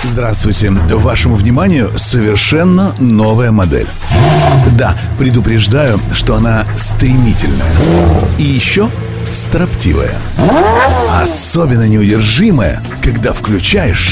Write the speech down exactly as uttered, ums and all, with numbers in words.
Здравствуйте. Вашему вниманию совершенно новая модель. Да, предупреждаю, что она стремительная. И еще строптивая. Особенно неудержимая, когда включаешь